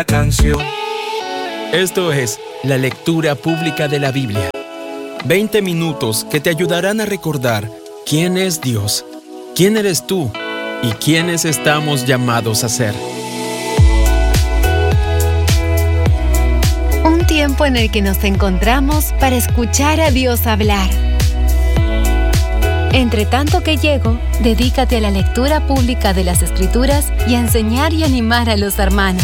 canción. Esto es la lectura pública de la Biblia. 20 minutos que te ayudarán a recordar quién es Dios, quién eres tú y quiénes estamos llamados a ser. Un tiempo en el que nos encontramos para escuchar a Dios hablar. Entre tanto que llego, dedícate a la lectura pública de las Escrituras y a enseñar y animar a los hermanos.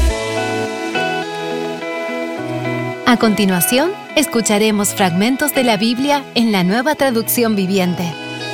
A continuación, escucharemos fragmentos de la Biblia en la Nueva Traducción Viviente.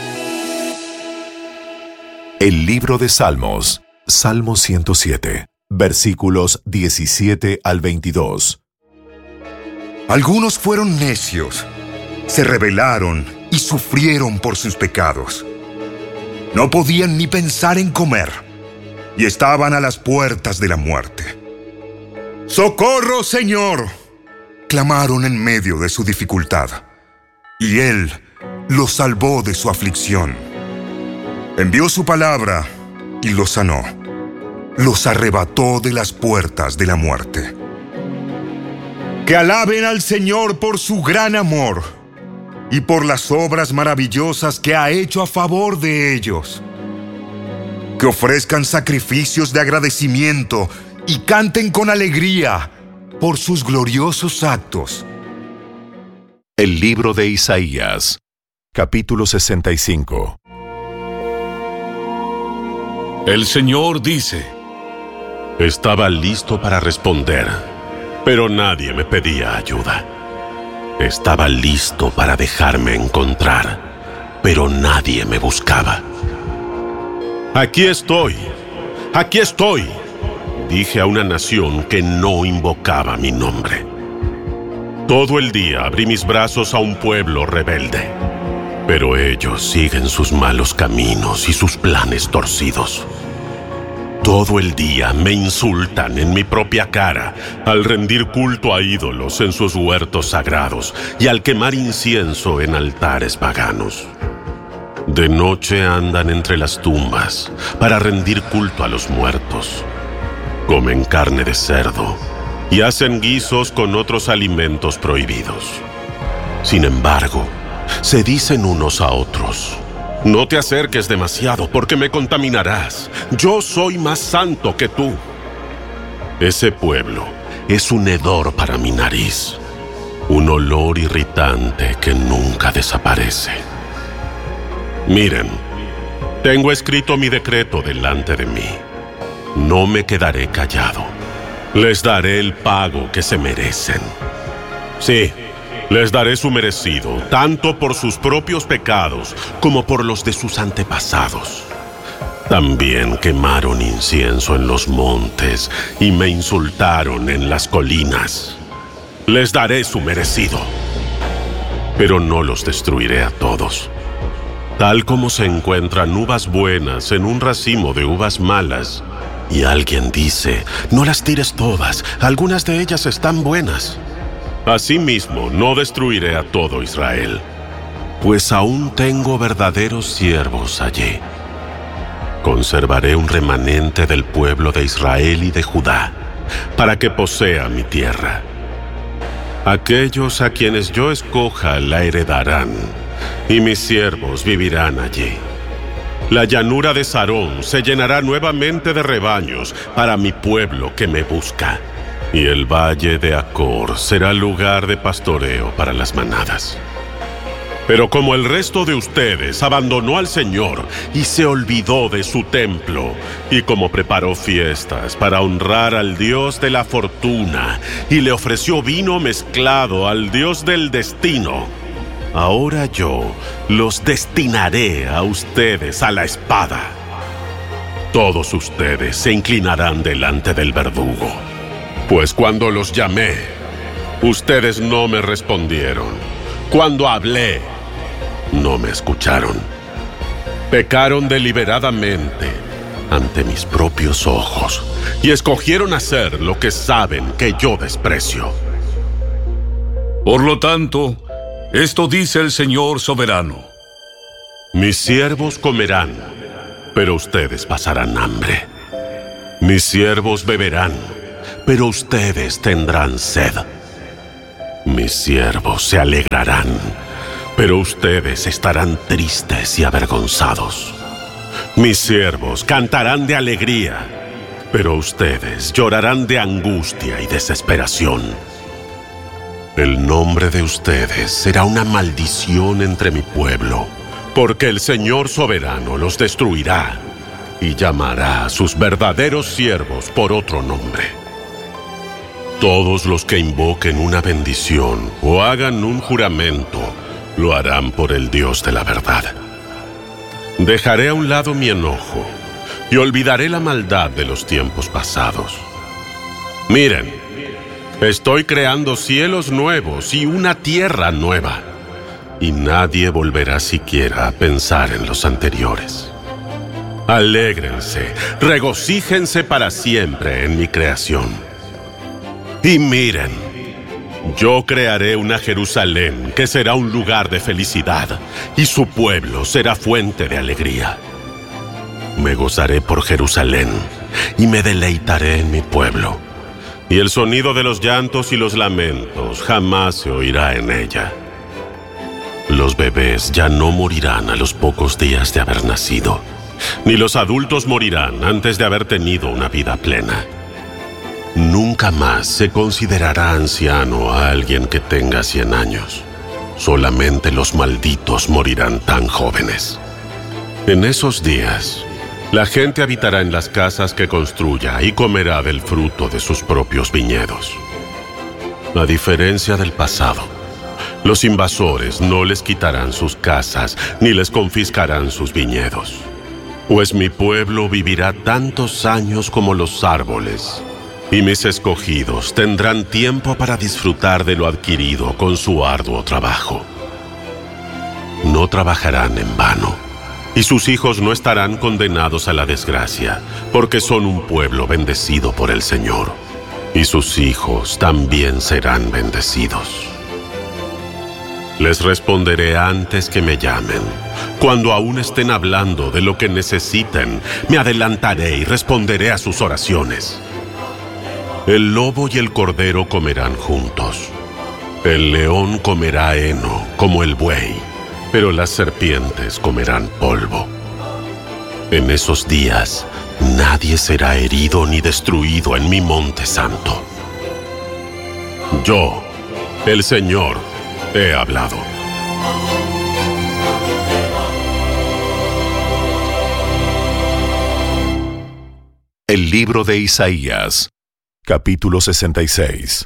El libro de Salmos, Salmo 107, versículos 17 al 22. Algunos fueron necios, se rebelaron y sufrieron por sus pecados. No podían ni pensar en comer y estaban a las puertas de la muerte. ¡Socorro, Señor!, clamaron en medio de su dificultad, y Él los salvó de su aflicción. Envió su palabra y los sanó. Los arrebató de las puertas de la muerte. Que alaben al Señor por su gran amor y por las obras maravillosas que ha hecho a favor de ellos. Que ofrezcan sacrificios de agradecimiento y canten con alegría por sus gloriosos actos. El libro de Isaías, capítulo 65. El Señor dice: estaba listo para responder, pero nadie me pedía ayuda. Estaba listo para dejarme encontrar, pero nadie me buscaba. Aquí estoy, dije a una nación que no invocaba mi nombre. Todo el día abrí mis brazos a un pueblo rebelde, pero ellos siguen sus malos caminos y sus planes torcidos. Todo el día me insultan en mi propia cara al rendir culto a ídolos en sus huertos sagrados y al quemar incienso en altares paganos. De noche andan entre las tumbas para rendir culto a los muertos. Comen carne de cerdo y hacen guisos con otros alimentos prohibidos. Sin embargo, se dicen unos a otros: no te acerques demasiado porque me contaminarás. Yo soy más santo que tú. Ese pueblo es un hedor para mi nariz, un olor irritante que nunca desaparece. Miren, tengo escrito mi decreto delante de mí. No me quedaré callado. Les daré el pago que se merecen. Sí, les daré su merecido, tanto por sus propios pecados como por los de sus antepasados. También quemaron incienso en los montes y me insultaron en las colinas. Les daré su merecido, pero no los destruiré a todos. Tal como se encuentran uvas buenas en un racimo de uvas malas, y alguien dice: no las tires todas, algunas de ellas están buenas. Asimismo, no destruiré a todo Israel, pues aún tengo verdaderos siervos allí. Conservaré un remanente del pueblo de Israel y de Judá, para que posea mi tierra. Aquellos a quienes yo escoja la heredarán, y mis siervos vivirán allí. La llanura de Sarón se llenará nuevamente de rebaños para mi pueblo que me busca, y el valle de Acor será lugar de pastoreo para las manadas. Pero como el resto de ustedes abandonó al Señor y se olvidó de su templo, y como preparó fiestas para honrar al Dios de la fortuna y le ofreció vino mezclado al Dios del destino, ahora yo los destinaré a ustedes a la espada. Todos ustedes se inclinarán delante del verdugo, pues cuando los llamé, ustedes no me respondieron. Cuando hablé, no me escucharon. Pecaron deliberadamente ante mis propios ojos y escogieron hacer lo que saben que yo desprecio. Por lo tanto, esto dice el Señor soberano: mis siervos comerán, pero ustedes pasarán hambre. Mis siervos beberán, pero ustedes tendrán sed. Mis siervos se alegrarán, pero ustedes estarán tristes y avergonzados. Mis siervos cantarán de alegría, pero ustedes llorarán de angustia y desesperación. El nombre de ustedes será una maldición entre mi pueblo, porque el Señor soberano los destruirá y llamará a sus verdaderos siervos por otro nombre. Todos los que invoquen una bendición o hagan un juramento, lo harán por el Dios de la verdad. Dejaré a un lado mi enojo y olvidaré la maldad de los tiempos pasados. Miren, estoy creando cielos nuevos y una tierra nueva, y nadie volverá siquiera a pensar en los anteriores. Alégrense, regocíjense para siempre en mi creación. Y miren, yo crearé una Jerusalén que será un lugar de felicidad, y su pueblo será fuente de alegría. Me gozaré por Jerusalén, y me deleitaré en mi pueblo, y el sonido de los llantos y los lamentos jamás se oirá en ella. Los bebés ya no morirán a los pocos días de haber nacido, ni los adultos morirán antes de haber tenido una vida plena. Nunca más se considerará anciano a alguien que tenga 100 años. Solamente los malditos morirán tan jóvenes. En esos días, la gente habitará en las casas que construya y comerá del fruto de sus propios viñedos. A diferencia del pasado, los invasores no les quitarán sus casas ni les confiscarán sus viñedos, pues mi pueblo vivirá tantos años como los árboles, y mis escogidos tendrán tiempo para disfrutar de lo adquirido con su arduo trabajo. No trabajarán en vano, y sus hijos no estarán condenados a la desgracia, porque son un pueblo bendecido por el Señor, y sus hijos también serán bendecidos. Les responderé antes que me llamen. Cuando aún estén hablando de lo que necesiten, me adelantaré y responderé a sus oraciones. El lobo y el cordero comerán juntos. El león comerá heno como el buey, pero las serpientes comerán polvo. En esos días, nadie será herido ni destruido en mi monte santo. Yo, el Señor, he hablado. El libro de Isaías, capítulo 66.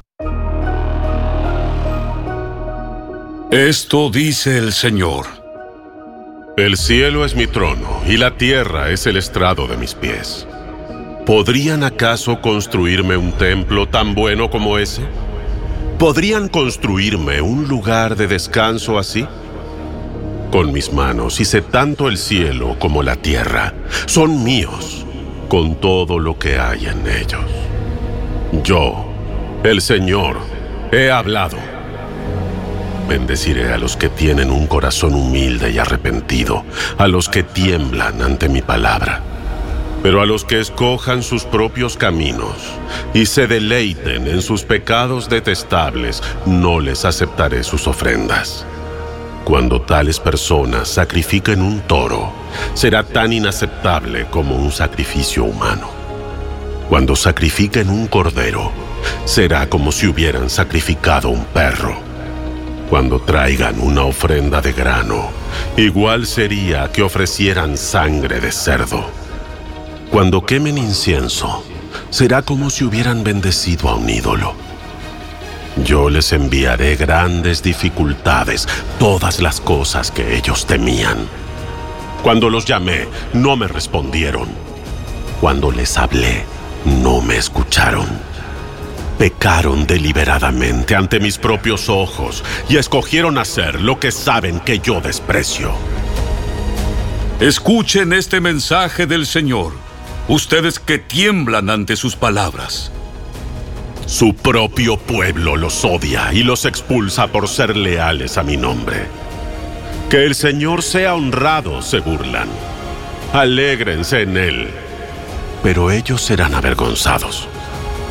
Esto dice el Señor. El cielo es mi trono y la tierra es el estrado de mis pies. ¿Podrían acaso construirme un templo tan bueno como ese? ¿Podrían construirme un lugar de descanso así? Con mis manos hice tanto el cielo como la tierra. Son míos, con todo lo que hay en ellos. Yo, el Señor, he hablado. Bendeciré a los que tienen un corazón humilde y arrepentido, a los que tiemblan ante mi palabra. Pero a los que escojan sus propios caminos y se deleiten en sus pecados detestables, no les aceptaré sus ofrendas. Cuando tales personas sacrifiquen un toro, será tan inaceptable como un sacrificio humano. Cuando sacrifiquen un cordero, será como si hubieran sacrificado un perro. Cuando traigan una ofrenda de grano, igual sería que ofrecieran sangre de cerdo. Cuando quemen incienso, será como si hubieran bendecido a un ídolo. Yo les enviaré grandes dificultades, todas las cosas que ellos temían. Cuando los llamé, no me respondieron. Cuando les hablé, no me escucharon. Pecaron deliberadamente ante mis propios ojos y escogieron hacer lo que saben que yo desprecio. Escuchen este mensaje del Señor, ustedes que tiemblan ante sus palabras. Su propio pueblo los odia y los expulsa por ser leales a mi nombre. Que el Señor sea honrado, se burlan. Alégrense en Él, pero ellos serán avergonzados.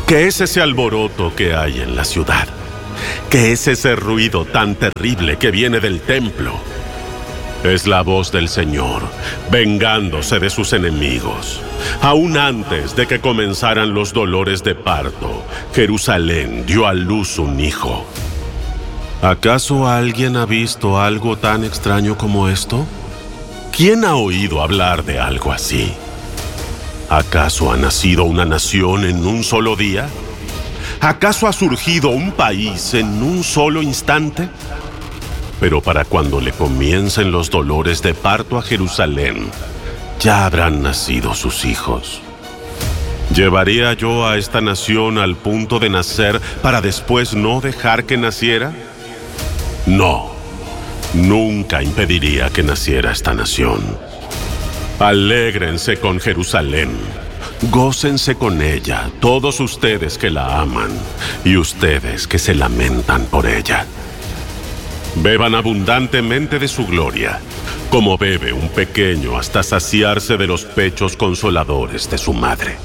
¿Qué es ese alboroto que hay en la ciudad? ¿Qué es ese ruido tan terrible que viene del templo? Es la voz del Señor, vengándose de sus enemigos. Aún antes de que comenzaran los dolores de parto, Jerusalén dio a luz un hijo. ¿Acaso alguien ha visto algo tan extraño como esto? ¿Quién ha oído hablar de algo así? ¿Acaso ha nacido una nación en un solo día? ¿Acaso ha surgido un país en un solo instante? Pero para cuando le comiencen los dolores de parto a Jerusalén, ya habrán nacido sus hijos. ¿Llevaría yo a esta nación al punto de nacer para después no dejar que naciera? No, nunca impediría que naciera esta nación. Alégrense con Jerusalén, gócense con ella, todos ustedes que la aman y ustedes que se lamentan por ella. Beban abundantemente de su gloria, como bebe un pequeño hasta saciarse de los pechos consoladores de su madre.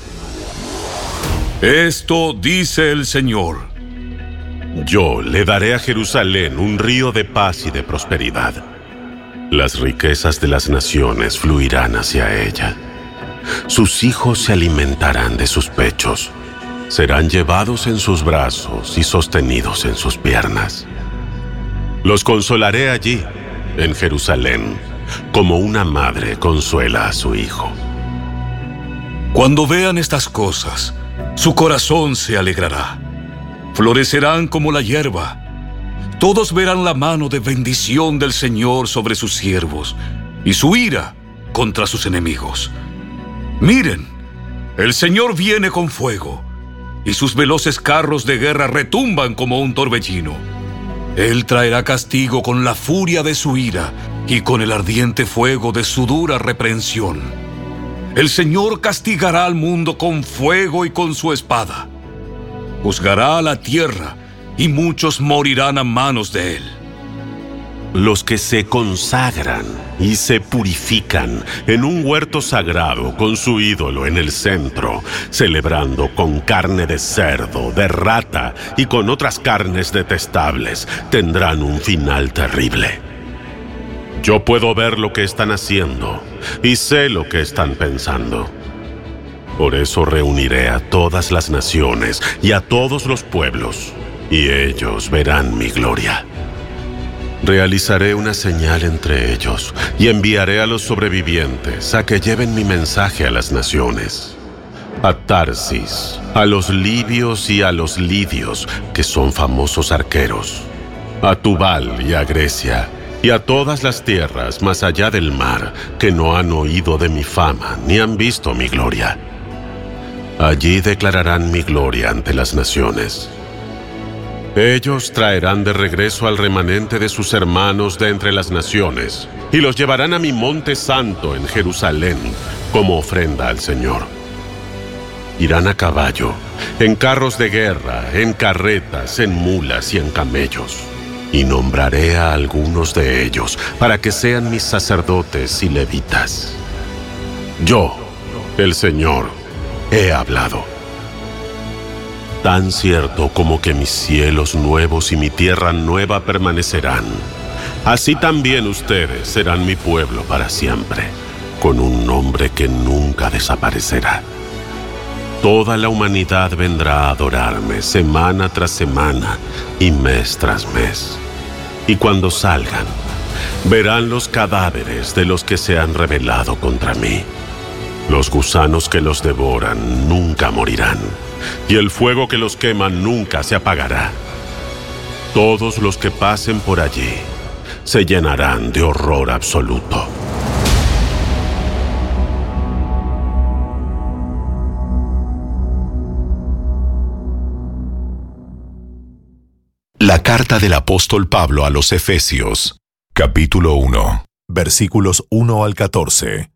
Esto dice el Señor. Yo le daré a Jerusalén un río de paz y de prosperidad. Las riquezas de las naciones fluirán hacia ella. Sus hijos se alimentarán de sus pechos. Serán llevados en sus brazos y sostenidos en sus piernas. Los consolaré allí, en Jerusalén, como una madre consuela a su hijo. Cuando vean estas cosas, su corazón se alegrará. Florecerán como la hierba. Todos verán la mano de bendición del Señor sobre sus siervos y su ira contra sus enemigos. Miren, el Señor viene con fuego y sus veloces carros de guerra retumban como un torbellino. Él traerá castigo con la furia de su ira y con el ardiente fuego de su dura reprensión. El Señor castigará al mundo con fuego y con su espada. Juzgará a la tierra y muchos morirán a manos de él. Los que se consagran y se purifican en un huerto sagrado con su ídolo en el centro, celebrando con carne de cerdo, de rata y con otras carnes detestables, tendrán un final terrible. Yo puedo ver lo que están haciendo y sé lo que están pensando. Por eso reuniré a todas las naciones y a todos los pueblos, y ellos verán mi gloria. Realizaré una señal entre ellos y enviaré a los sobrevivientes a que lleven mi mensaje a las naciones. A Tarsis, a los libios y a los lidios, que son famosos arqueros. A Tubal y a Grecia, y a todas las tierras más allá del mar, que no han oído de mi fama ni han visto mi gloria. Allí declararán mi gloria ante las naciones. Ellos traerán de regreso al remanente de sus hermanos de entre las naciones y los llevarán a mi monte santo en Jerusalén como ofrenda al Señor. Irán a caballo, en carros de guerra, en carretas, en mulas y en camellos. Y nombraré a algunos de ellos para que sean mis sacerdotes y levitas. Yo, el Señor, he hablado. Tan cierto como que mis cielos nuevos y mi tierra nueva permanecerán, así también ustedes serán mi pueblo para siempre, con un nombre que nunca desaparecerá. Toda la humanidad vendrá a adorarme semana tras semana y mes tras mes. Y cuando salgan, verán los cadáveres de los que se han rebelado contra mí. Los gusanos que los devoran nunca morirán, y el fuego que los quema nunca se apagará. Todos los que pasen por allí se llenarán de horror absoluto. La carta del apóstol Pablo a los Efesios, capítulo 1, versículos 1 al 14.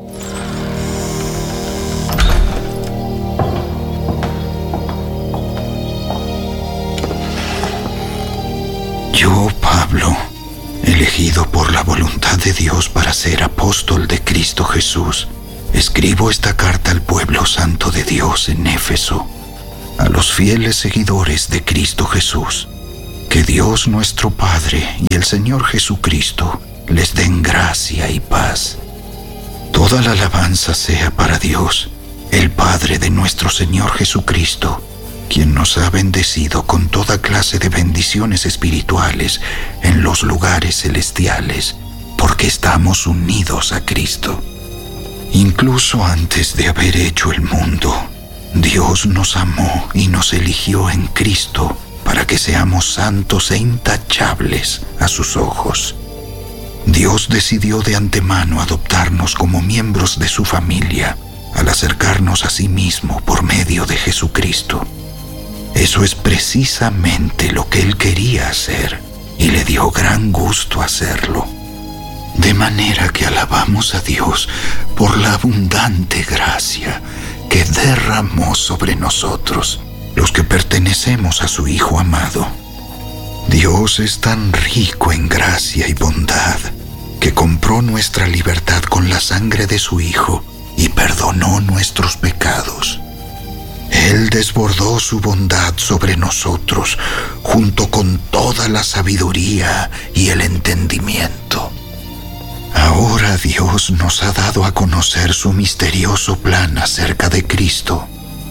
Yo, Pablo, elegido por la voluntad de Dios para ser apóstol de Cristo Jesús, escribo esta carta al pueblo santo de Dios en Éfeso. a los fieles seguidores de Cristo Jesús. Que Dios nuestro Padre y el Señor Jesucristo les den gracia y paz. Toda la alabanza sea para Dios, el Padre de nuestro Señor Jesucristo, quien nos ha bendecido con toda clase de bendiciones espirituales en los lugares celestiales, porque estamos unidos a Cristo. Incluso antes de haber hecho el mundo, Dios nos amó y nos eligió en Cristo para que seamos santos e intachables a sus ojos. Dios decidió de antemano adoptarnos como miembros de su familia al acercarnos a sí mismo por medio de Jesucristo. Eso es precisamente lo que Él quería hacer y le dio gran gusto hacerlo. De manera que alabamos a Dios por la abundante gracia que derramó sobre nosotros, los que pertenecemos a su Hijo amado. Dios es tan rico en gracia y bondad que compró nuestra libertad con la sangre de su Hijo y perdonó nuestros pecados. Él desbordó su bondad sobre nosotros junto con toda la sabiduría y el entendimiento. Ahora Dios nos ha dado a conocer su misterioso plan acerca de Cristo,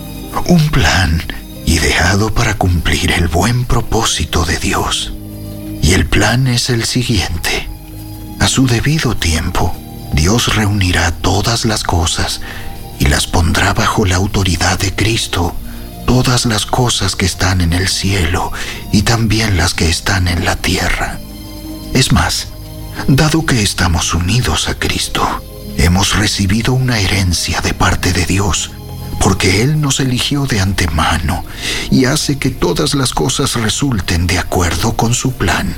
un plan ideado para cumplir el buen propósito de Dios. Y el plan es el siguiente: a su debido tiempo, Dios reunirá todas las cosas y las pondrá bajo la autoridad de Cristo, todas las cosas que están en el cielo y también las que están en la tierra. Es más, dado que estamos unidos a Cristo, hemos recibido una herencia de parte de Dios, porque Él nos eligió de antemano y hace que todas las cosas resulten de acuerdo con su plan.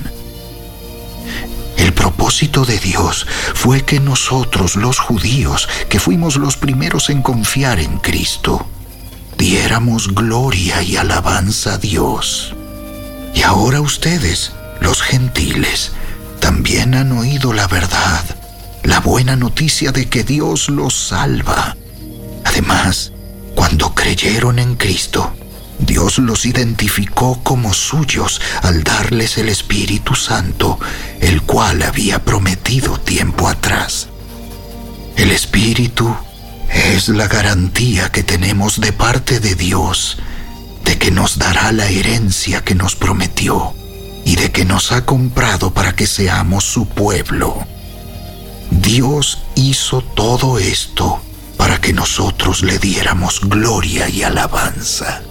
El propósito de Dios fue que nosotros, los judíos, que fuimos los primeros en confiar en Cristo, diéramos gloria y alabanza a Dios. Y ahora ustedes, los gentiles, también han oído la verdad, la buena noticia de que Dios los salva. Además, cuando creyeron en Cristo, Dios los identificó como suyos al darles el Espíritu Santo, el cual había prometido tiempo atrás. El Espíritu es la garantía que tenemos de parte de Dios de que nos dará la herencia que nos prometió y de que nos ha comprado para que seamos su pueblo. Dios hizo todo esto para que nosotros le diéramos gloria y alabanza.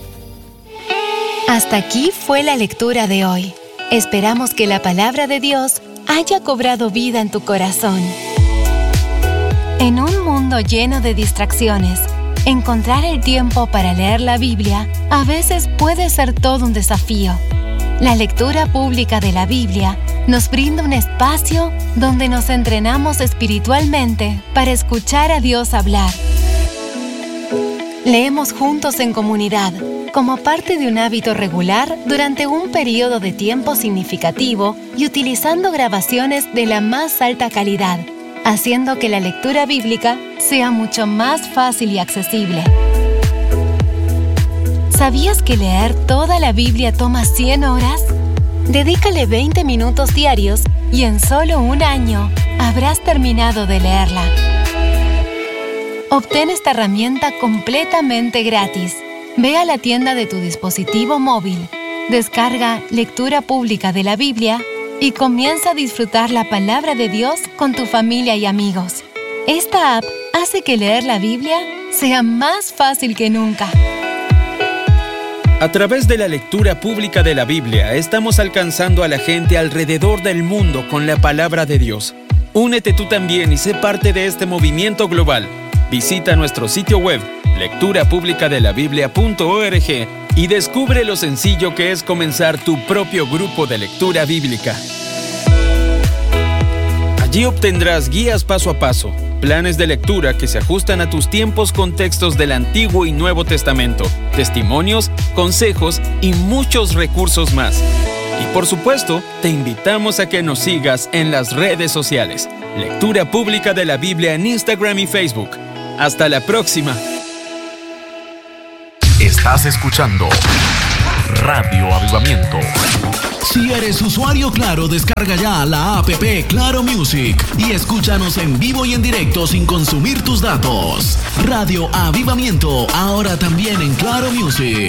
Hasta aquí fue la lectura de hoy. Esperamos que la palabra de Dios haya cobrado vida en tu corazón. En un mundo lleno de distracciones, encontrar el tiempo para leer la Biblia a veces puede ser todo un desafío. La lectura pública de la Biblia nos brinda un espacio donde nos entrenamos espiritualmente para escuchar a Dios hablar. Leemos juntos en comunidad, como parte de un hábito regular durante un periodo de tiempo significativo y utilizando grabaciones de la más alta calidad, haciendo que la lectura bíblica sea mucho más fácil y accesible. ¿Sabías que leer toda la Biblia toma 100 horas? Dedícale 20 minutos diarios y en solo un año habrás terminado de leerla. Obtén esta herramienta completamente gratis. Ve a la tienda de tu dispositivo móvil, descarga Lectura Pública de la Biblia y comienza a disfrutar la palabra de Dios con tu familia y amigos. Esta app hace que leer la Biblia sea más fácil que nunca. A través de la lectura pública de la Biblia, estamos alcanzando a la gente alrededor del mundo con la palabra de Dios. Únete tú también y sé parte de este movimiento global. Visita nuestro sitio web, lecturapublicadelabiblia.org, y descubre lo sencillo que es comenzar tu propio grupo de lectura bíblica. Allí obtendrás guías paso a paso, planes de lectura que se ajustan a tus tiempos con textos del Antiguo y Nuevo Testamento, testimonios, consejos y muchos recursos más. Y por supuesto, te invitamos a que nos sigas en las redes sociales. Lectura Pública de la Biblia en Instagram y Facebook. ¡Hasta la próxima! Estás escuchando Radio Avivamiento. Si eres usuario Claro, descarga ya la app Claro Music y escúchanos en vivo y en directo sin consumir tus datos. Radio Avivamiento, ahora también en Claro Music.